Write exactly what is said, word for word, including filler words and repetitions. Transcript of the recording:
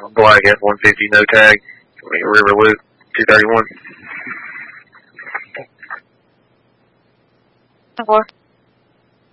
black F one fifty, no tag, River Loop, two thirty-one. Four.